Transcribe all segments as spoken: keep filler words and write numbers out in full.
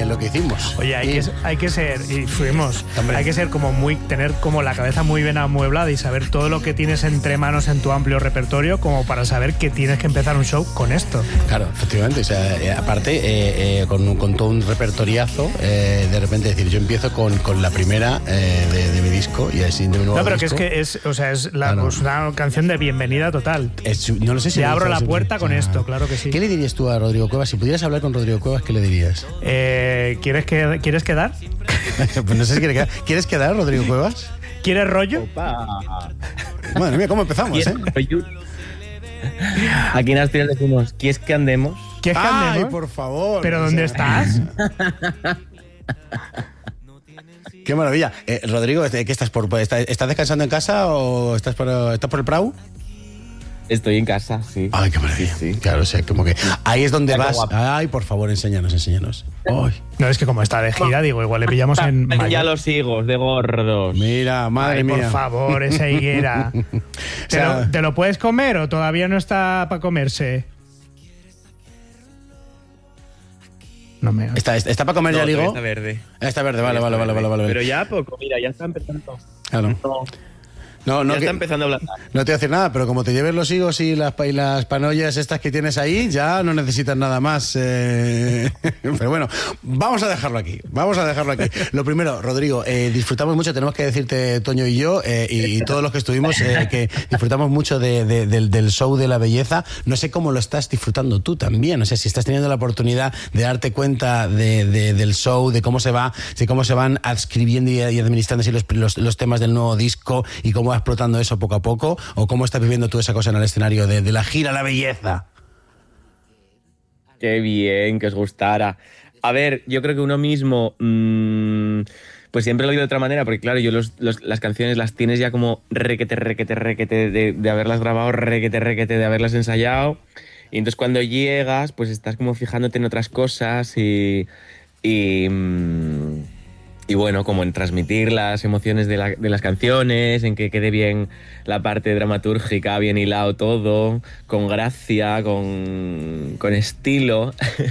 eh, lo que hicimos. Oye, hay, y, que, hay que ser, y fuimos, hombre. hay que ser como muy, tener como la cabeza muy bien amueblada y saber todo lo que tienes entre manos en tu amplio repertorio como para saber que tienes que empezar un show con esto. Claro, efectivamente. O sea, eh, aparte, eh, eh, con, con todo un repertoriazo, eh, de repente decir, yo empiezo con, con la primera eh, de, de mi disco y así de mi nuevo No, pero disco. que es que es, o sea, es la, Claro. pues una canción de bienvenida total. Es, no lo sé si Te lo abro hizo la siempre. puerta con O sea, esto, claro que sí. ¿Qué le dirías tú a Rodrigo Cuevas? Si pudieras hablar con Rodrigo Cuevas, ¿qué le dirías? Eh, ¿quieres, que, ¿Quieres quedar? Pues no sé si quiere quedar. ¿Quieres quedar, Rodrigo Cuevas? ¿Quieres rollo? Opa. Madre mía, ¿cómo empezamos, eh? Aquí en Asturias decimos, ¿quieres que andemos? ¿Quieres que Ay, andemos? por favor. ¿Pero o dónde sea, estás? Qué maravilla. Eh, Rodrigo, ¿qué estás por? ¿Estás, ¿Estás descansando en casa o estás por, estás por el Prau? Estoy en casa, sí. Ay, qué maravilla. Sí, sí. Claro, o sea, como que ahí es donde Ya, qué vas. guapo. Ay, por favor, enséñanos, enséñanos. Ay, No, es que como está de gira, digo, igual le pillamos en Ya mayo. los higos de gordos. mira, madre Ay, mía. por favor, esa higuera. ¿Te, O sea, lo, ¿Te lo puedes comer o todavía no está para comerse? No me... ¿Está, está, está para comer No, ya, todavía digo? está verde. Está verde, vale, vale, Todavía vale, está vale, verde. vale. Pero ya poco, mira, ya está empezando. Claro. No, No, no, ya que- está empezando a ablandar. no te voy a decir nada, pero como te lleves los higos y las, y las panollas estas que tienes ahí, ya no necesitas nada más. eh. Pero bueno, vamos a dejarlo aquí. Vamos a dejarlo aquí. Lo primero, Rodrigo, eh, disfrutamos mucho, tenemos que decirte, Toño y yo, eh, y, y todos los que estuvimos, eh, que disfrutamos mucho de, de, del, del show de la belleza. No sé cómo lo estás disfrutando tú también. O sea, si estás teniendo la oportunidad de darte cuenta de, de, del show, de cómo se va, de cómo se van adscribiendo y, y administrando así los, los, los temas del nuevo disco y cómo va explotando eso poco a poco, o cómo estás viviendo tú esa cosa en el escenario de, de la gira La Belleza. Qué bien, que os gustara. A ver, yo creo que uno mismo, mmm, pues siempre lo digo de otra manera, porque claro, yo los, los, las canciones las tienes ya como requete, requete, requete de, de haberlas grabado, requete, requete de haberlas ensayado. Y entonces cuando llegas, pues estás como fijándote en otras cosas y... y mmm, Y bueno, como en transmitir las emociones de, la, de las canciones, en que quede bien la parte dramatúrgica, bien hilado todo, con gracia, con, con estilo.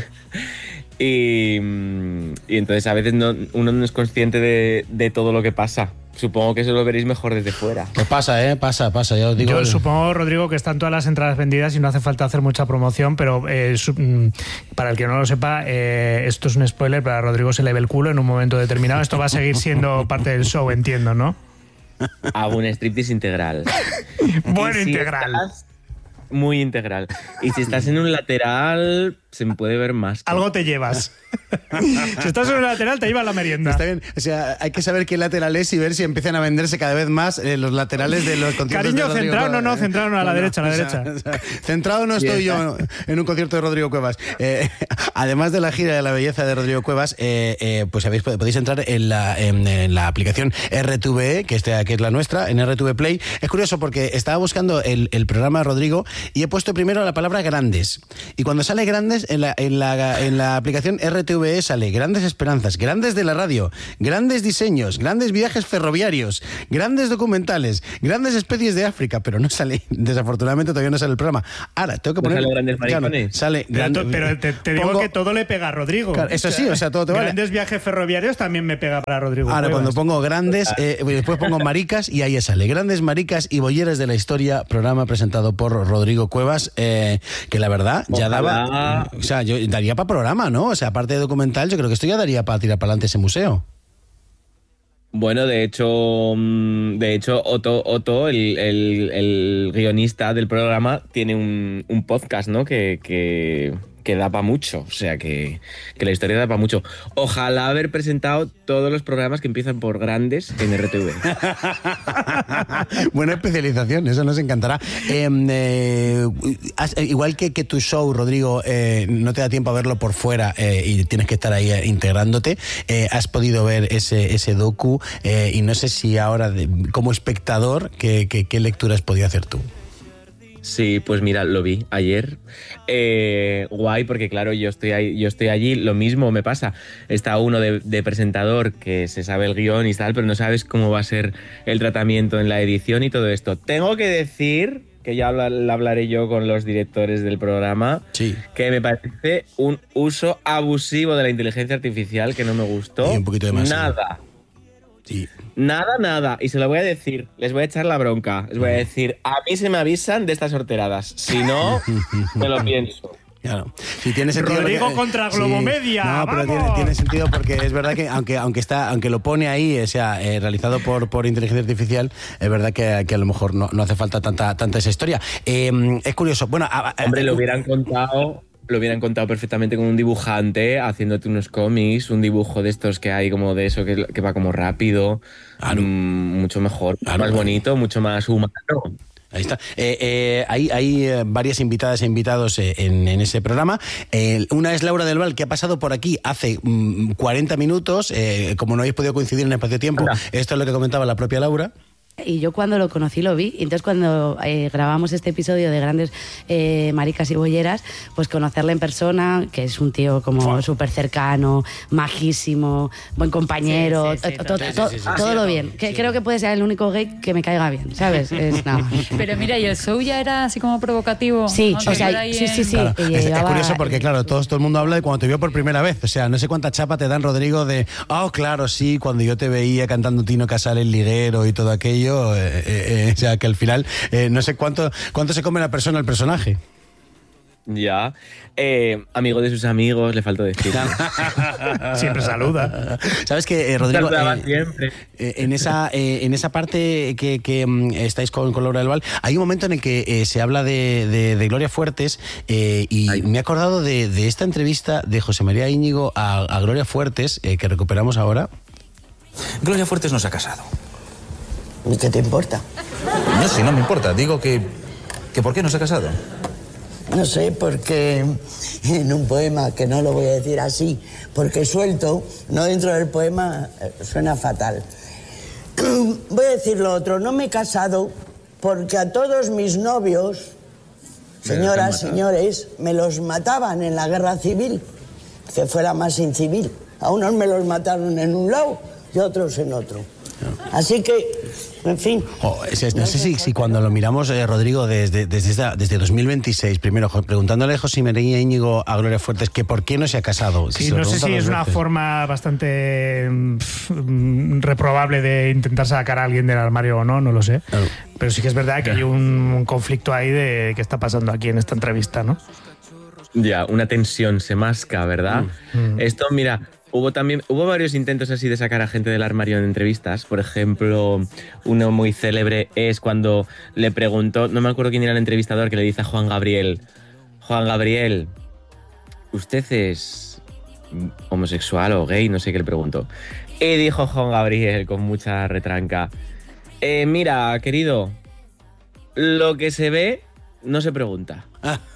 y, y entonces a veces no, uno no es consciente de, de todo lo que pasa. Supongo que eso lo veréis mejor desde fuera. Pues pasa, ¿eh? Pasa, pasa. Ya os digo. Yo supongo, Rodrigo, que están todas las entradas vendidas y no hace falta hacer mucha promoción, pero eh, su, mm, para el que no lo sepa, eh, esto es un spoiler, pero a Rodrigo se le ve el culo en un momento determinado. Esto va a seguir siendo parte del show, entiendo, ¿no? Hago un striptease integral. Bueno, Y si integral. estás- muy integral. Y si estás en un lateral, se me puede ver más. que- Algo te llevas. Si estás en un lateral, te llevas la merienda. Está bien. O sea, hay que saber qué lateral es y ver si empiezan a venderse cada vez más eh, los laterales de los conciertos. Cariño, de Rodrigo centrado, Cuevas. no, no, centrado, no, a la derecha, a la o sea, derecha. o sea, centrado no estoy yo en un concierto de Rodrigo Cuevas. Eh, además de la gira de la belleza de Rodrigo Cuevas, eh, eh, pues sabéis, podéis entrar en la, en, en la aplicación R T V E, que, este, que es la nuestra, en R T V Play. Es curioso porque estaba buscando el, el programa de Rodrigo y he puesto primero la palabra grandes. Y cuando sale grandes, en la, en la, en la aplicación R T V E sale grandes esperanzas, grandes de la radio, grandes diseños, grandes viajes ferroviarios, grandes documentales, grandes especies de África, pero no sale, desafortunadamente todavía no sale el programa. Ahora, tengo que ¿No poner... sale Grandes claro, Maricones? sale... Pero, grande- to- pero te, te digo pongo- que todo le pega a Rodrigo. Claro, eso sí, o sea, todo te vale. Grandes viajes ferroviarios también me pega para Rodrigo. Ahora, Cuevas. cuando pongo grandes, eh, después pongo maricas y ahí sale. Grandes maricas y bolleres de la historia, programa presentado por Rodrigo Cuevas, eh, que la verdad ya Ojalá. daba... O sea, yo daría para programa, ¿no? O sea, aparte de documental, yo creo que esto ya daría para tirar para adelante ese museo. Bueno, de hecho, mm, de hecho Otto, Otto el, el- el guionista del programa, tiene un, un podcast, ¿no? Que, que, que da para mucho. O sea, que, que la historia da para mucho. Ojalá haber presentado todos los programas que empiezan por grandes en R T V. Buena especialización, eso nos encantará. Eh, eh, has- eh, igual que, que tu show, Rodrigo, eh, no te da tiempo a verlo por fuera eh, y tienes que estar ahí eh, integrándote, eh, has podido ver ese, ese docu eh, y no sé si ahora, de- como espectador, ¿qué, qué, qué lectura has podido hacer tú? Sí, pues mira, lo vi ayer. Eh, guay, porque claro, yo estoy ahí, yo estoy allí, lo mismo me pasa. Está uno de, de presentador que se sabe el guión y tal, pero no sabes cómo va a ser el tratamiento en la edición y todo esto. Tengo que decir que ya habla, la hablaré yo con los directores del programa, sí. que me parece un uso abusivo de la inteligencia artificial que no me gustó. Y un poquito de más. Nada. Sí. Nada, nada. Y se lo voy a decir. Les voy a echar la bronca. Les voy a decir, a mí se me avisan de estas sorteradas. Si no, me lo pienso. Claro. Si tiene sentido Rodrigo que, contra Globomedia. Sí, no, pero tiene, tiene sentido porque es verdad que aunque aunque está aunque lo pone ahí, o sea, eh, realizado por, por inteligencia artificial, es verdad que, que a lo mejor no, no hace falta tanta tanta esa historia. Eh, es curioso. Bueno, a, a, hombre, a, lo hubieran contado, lo hubieran contado perfectamente con un dibujante haciéndote unos cómics, un dibujo de estos que hay como de eso que, que va como rápido, claro. mmm, mucho mejor, claro, más claro. bonito, mucho más humano. Ahí está. Eh, eh, hay hay eh, varias invitadas e invitados eh, en, en ese programa. Eh, una es Laura del Val, que ha pasado por aquí hace mm, cuarenta minutos. Eh, como no habéis podido coincidir en espacio-tiempo, esto es lo que comentaba la propia Laura. Y yo cuando lo conocí lo vi, y entonces cuando eh, grabamos este episodio de Grandes eh, Maricas y Bolleras, pues conocerle en persona, que es un tío como súper cercano, majísimo, buen compañero, Sí, sí, sí, to- total. to- Sí, sí, sí, todo sí, lo sí, bien. sí. Que, creo que puede ser el único gay que me caiga bien, ¿sabes? Es nada. Pero mira, ¿y el show ya era así como provocativo? Sí, ¿No? o sea, Era ahí sí, sí, en- sí. Claro. y Es, es llevaba- curioso porque, claro, todos, todo el mundo habla de cuando te vio por primera vez. O sea, no sé cuánta chapa te dan, Rodrigo, de, oh, claro, sí, cuando yo te veía cantando Tino Casal, El Liguero y todo aquello. Eh, eh, eh, o sea, que al final, eh, no sé cuánto, cuánto se come la persona al personaje. Ya. Eh, amigo de sus amigos, le faltó decir. Siempre saluda. ¿Sabes qué, eh, Rodrigo? Saludaba Eh, siempre. eh, en, esa, eh, en esa parte que, que mm, estáis con, con Laura del Val, hay un momento en el que eh, se habla de, de, de Gloria Fuertes eh, y Ay. me he acordado de, de esta entrevista de José María Íñigo a, a Gloria Fuertes, eh, que recuperamos ahora. Gloria Fuertes no se ha casado. ¿Y qué te importa? No, sí, no me importa. Digo que, que ¿por qué no se ha casado? No sé, porque en un poema, que no lo voy a decir así, porque suelto, no dentro del poema, eh, suena fatal. Voy a decir lo otro, no me he casado porque a todos mis novios, señoras, señores, me los mataban en la guerra civil, que fuera más incivil. A unos me los mataron en un lado y a otros en otro. Así que, en fin. Oh, es- es- no sé si, si cuando lo miramos, eh, Rodrigo, desde, desde, esta- desde dos mil veintiséis, primero jo- preguntándole a José María Íñigo a Gloria Fuertes que por qué no se ha casado. Sí, Se lo no sé pregunta si dos es una veces. forma bastante mm, pf, mm, reprobable de intentar sacar a alguien del armario o no, no lo sé. Claro. Pero sí que es verdad que hay un, un conflicto ahí de qué está pasando aquí en esta entrevista, ¿no? Ya, una tensión se masca, ¿verdad? Mm. Esto, mira, hubo también, hubo varios intentos así de sacar a gente del armario en entrevistas. Por ejemplo, uno muy célebre es cuando le preguntó, no me acuerdo quién era el entrevistador, que le dice a Juan Gabriel, Juan Gabriel, ¿usted es homosexual o gay? No sé qué le preguntó. Y dijo Juan Gabriel con mucha retranca, eh, mira, querido, lo que se ve no se pregunta.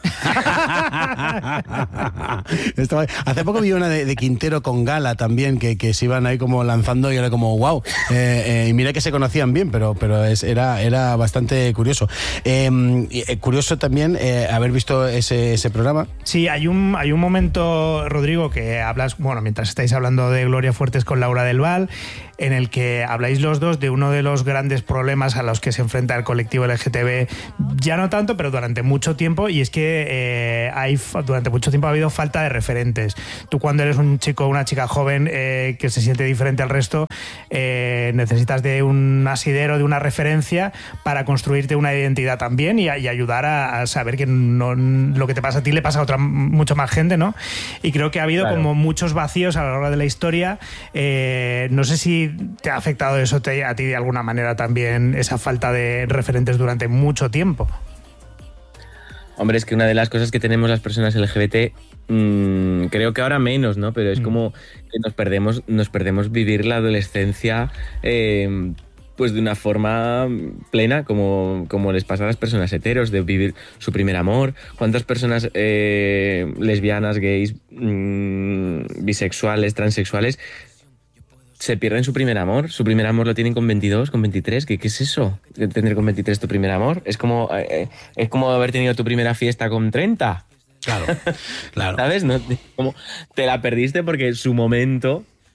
Estaba- hace poco vi una de, de Quintero con Gala también, que, que se iban ahí como lanzando y era como wow. Eh, eh, y mira que se conocían bien, pero, pero es, era, era bastante curioso. Eh, y, eh, curioso también eh, haber visto ese, ese programa. Sí, hay un, hay un momento, Rodrigo, que hablas, bueno, mientras estáis hablando de Gloria Fuertes con Laura del Val, en el que habláis los dos de uno de los grandes problemas a los que se enfrenta el colectivo L G T B, ya no tanto, pero durante mucho tiempo, y es que eh, hay, fa- durante mucho tiempo ha habido falta de referentes. Tú cuando eres un chico o una chica joven eh, que se siente diferente al resto, eh, necesitas de un asidero, de una referencia para construirte una identidad también y, a- y ayudar a, a saber que no, lo que te pasa a ti le pasa a otra mucho más gente, ¿no? Y creo que ha habido Claro. como muchos vacíos a lo largo de la historia. Eh, no sé si te ha afectado eso te- a ti de alguna manera también, esa falta de referentes durante mucho tiempo. Hombre, es que una de las cosas que tenemos las personas L G B T, mmm, creo que ahora menos, ¿no? Pero es Mm. como que nos perdemos, nos perdemos vivir la adolescencia eh, pues de una forma plena, como, como les pasa a las personas heteros, de vivir su primer amor. ¿Cuántas personas eh, lesbianas, gays, mmm, bisexuales, transexuales se pierden su primer amor? Su primer amor lo tienen con veintidós, con veintitrés. ¿Qué, qué es eso? ¿De tener con veintitrés tu primer amor? Es como, eh, es como haber tenido tu primera fiesta con treinta. Claro, claro. ¿Sabes? No, como te la perdiste porque su momento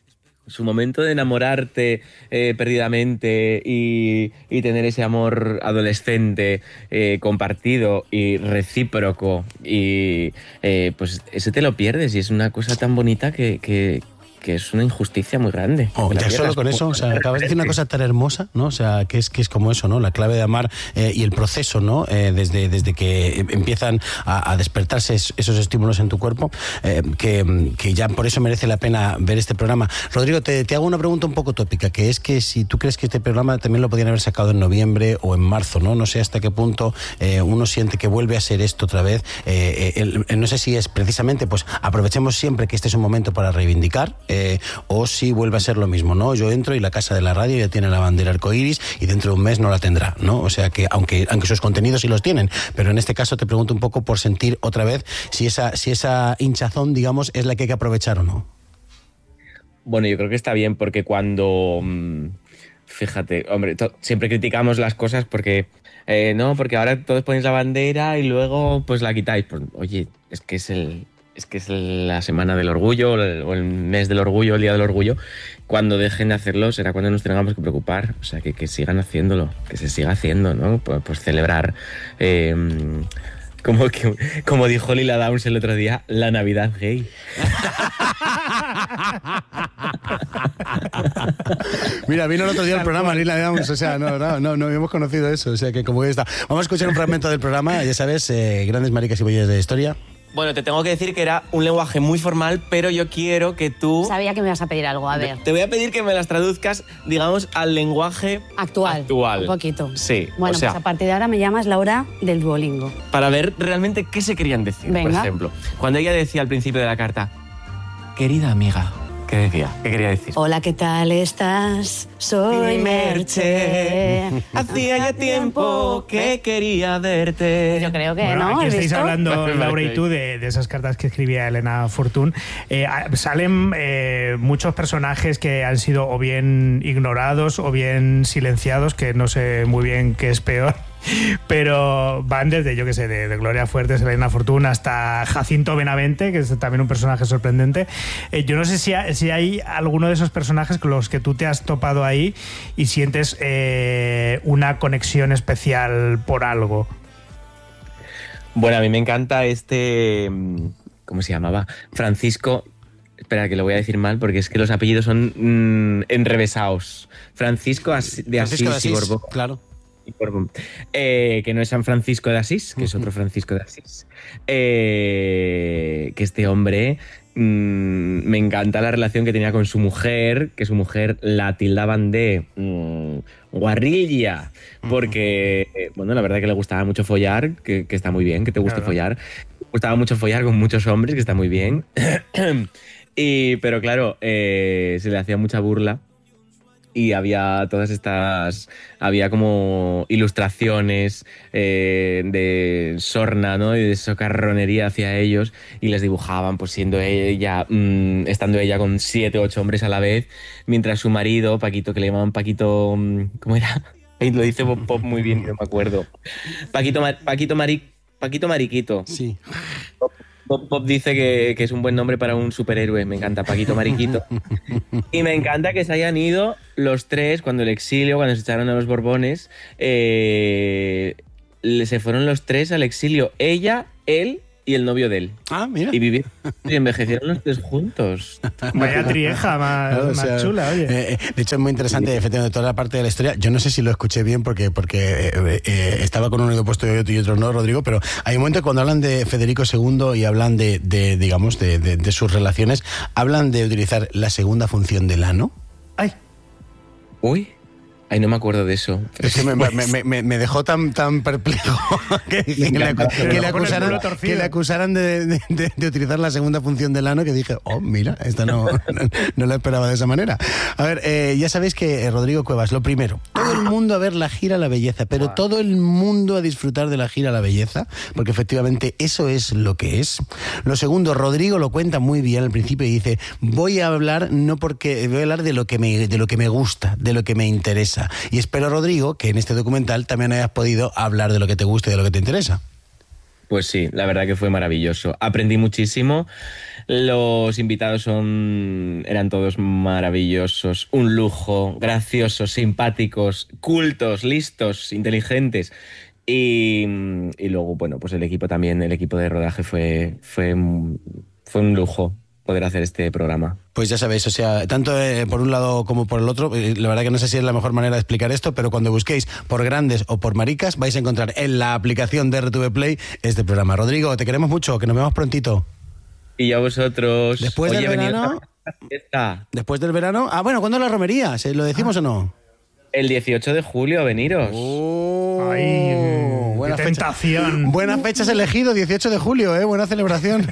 su momento de enamorarte eh, perdidamente y, y tener ese amor adolescente eh, compartido y recíproco, y eh, pues ese te lo pierdes, y es una cosa tan bonita que, que, que es una injusticia muy grande. Oh, ya solo con eso, o sea, acabas de decir una cosa tan hermosa, ¿no? O sea, que es, que es como eso, ¿no? La clave de amar eh, y el proceso, ¿no? Eh, desde, desde que empiezan a, a despertarse esos estímulos en tu cuerpo, eh, que, que ya por eso merece la pena ver este programa. Rodrigo, te, te hago una pregunta un poco tópica, que es que si tú crees que este programa también lo podían haber sacado en noviembre o en marzo, ¿no? No sé hasta qué punto eh, uno siente que vuelve a ser esto otra vez. Eh, el, el, no sé si es precisamente, pues aprovechemos siempre que este es un momento para reivindicar, Eh, o si vuelve a ser lo mismo, ¿no? Yo entro y la casa de la radio ya tiene la bandera arcoíris y dentro de un mes no la tendrá, ¿no? O sea que, aunque, aunque sus contenidos sí los tienen, pero en este caso te pregunto un poco por sentir otra vez si esa, si esa hinchazón, digamos, es la que hay que aprovechar o no. Bueno, yo creo que está bien, porque cuando... Fíjate, hombre, to- siempre criticamos las cosas porque... Eh, no, porque ahora todos ponéis la bandera y luego pues la quitáis. Pues, oye, es que es el... Es que es la semana del orgullo, o el mes del orgullo, el día del orgullo. Cuando dejen de hacerlo será cuando nos tengamos que preocupar. O sea, que, que sigan haciéndolo, que se siga haciendo, ¿no? Pues, pues celebrar, eh, como, que, como dijo Lila Downs el otro día, la Navidad gay. Mira, vino el otro día el programa, Lila Downs, o sea, no, no, no, no habíamos conocido eso, o sea, que como que está. Vamos a escuchar un fragmento del programa, ya sabes, eh, grandes maricas y bolleras de la historia. Bueno, te tengo que decir que era un lenguaje muy formal, pero yo quiero que tú... Sabía que me ibas a pedir algo, a ver. Te voy a pedir que me las traduzcas, digamos, al lenguaje Actual. actual. Un poquito. Sí, Bueno, o sea, pues a partir de ahora me llamas Laura del Duolingo. para ver realmente qué se querían decir. Venga. Por ejemplo, cuando ella decía al principio de la carta, querida amiga, ¿qué decía? ¿Qué quería decir? Hola, ¿qué tal estás? Soy Merche. Hacía ya tiempo que quería verte. Yo creo que Bueno, no. aquí ¿has estáis visto? hablando, Laura y tú, de, de esas cartas que escribía Elena Fortún. Eh, salen eh, muchos personajes que han sido o bien ignorados o bien silenciados, que no sé muy bien qué es peor. Pero van desde, yo qué sé, de, de Gloria Fuertes, Elena Fortún, hasta Jacinto Benavente, que es también un personaje sorprendente. Eh, yo no sé si, ha, si hay alguno de esos personajes con los que tú te has topado ahí y sientes eh, una conexión especial por algo. Bueno, a mí me encanta este... ¿Cómo se llamaba? Francisco... Espera, que lo voy a decir mal porque es que los apellidos son mmm, enrevesados. Francisco As- de Asís, Francisco de Asís, y Borbón. claro. Y Borbón. Eh, que no es San Francisco de Asís, que es otro Francisco de Asís. Eh, que este hombre... mmm, me encanta la relación que tenía con su mujer, que su mujer la tildaban de mmm, guarrilla, porque, eh, bueno, la verdad que le gustaba mucho follar, que, que está muy bien, que te guste Claro. follar. Le gustaba mucho follar con muchos hombres, que está muy bien. Y, pero claro, eh, se le hacía mucha burla y había todas estas, había como ilustraciones eh, de sorna, ¿no? Y de socarronería hacia ellos, y les dibujaban pues siendo ella, mmm, estando ella con siete o ocho hombres a la vez, mientras su marido, Paquito, que le llamaban Paquito, ¿cómo era? Ahí lo dice Bob Pop muy bien, no me acuerdo. Paquito, Mar- Paquito, Mari- Paquito Mariquito. Sí. Bob, Bob dice que, que es un buen nombre para un superhéroe. Me encanta, Paquito Mariquito. Y me encanta que se hayan ido los tres cuando el exilio, cuando se echaron a los Borbones. Eh, se fueron los tres al exilio. Ella, él y el novio de él. Ah, mira. Y vivieron y envejecieron los tres juntos. Vaya trieja más, Claro, o más sea, chula, oye. eh, de hecho, es muy interesante, efectivamente, toda la parte de la historia. Yo no sé si lo escuché bien porque, porque eh, eh, estaba con un oído puesto y otro, y otro no, Rodrigo, pero hay un momento cuando hablan de Federico segundo y hablan de, de digamos, de, de, de sus relaciones, hablan de utilizar la segunda función del ano. Ay, Uy. Ay, no me acuerdo de eso. Es que me, me, me, me dejó tan, tan perplejo que, que, le, acu- que, le acusaran, que le acusaran de, de, de, de utilizar la segunda función del ano, que dije, oh, mira, esta no, no, no la esperaba de esa manera. A ver, eh, ya sabéis que eh, Rodrigo Cuevas, lo primero, todo el mundo a ver la gira La Belleza, pero todo el mundo a disfrutar de la gira La Belleza, porque efectivamente eso es lo que es. Lo segundo, Rodrigo lo cuenta muy bien al principio y dice, voy a hablar no porque voy a hablar de lo que me, de lo que me gusta, de lo que me interesa. Y espero, Rodrigo, que en este documental también hayas podido hablar de lo que te gusta y de lo que te interesa. Pues sí, la verdad que fue maravilloso. Aprendí muchísimo. Los invitados son eran todos maravillosos, un lujo, graciosos, simpáticos, cultos, listos, inteligentes. Y, y luego, bueno, pues el equipo también, el equipo de rodaje fue, fue, fue un lujo poder hacer este programa. Pues ya sabéis, o sea, tanto eh, por un lado como por el otro, eh, la verdad que no sé si es la mejor manera de explicar esto, pero cuando busquéis por grandes o por maricas, vais a encontrar en la aplicación de R T V Play este programa. Rodrigo, te queremos mucho, que nos vemos prontito. Y a vosotros. Después Oye, del venid verano... a la fiesta. Después del verano... Ah, bueno, ¿cuándo es la romería? ¿Se ¿Lo decimos ah. o no? El dieciocho de julio, veniros. Oh, Ay, buena qué fecha. tentación. Buenas fechas elegido, dieciocho de julio, ¿eh? Buena celebración.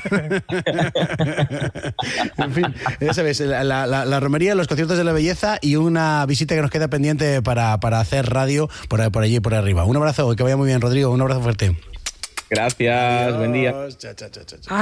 En fin, ya sabéis, la, la, la romería, los conciertos de la belleza y una visita que nos queda pendiente para, para hacer radio por, por allí y por arriba. Un abrazo, que vaya muy bien, Rodrigo. Un abrazo fuerte. Gracias, Adiós. Buen día. Cha, cha, cha, cha.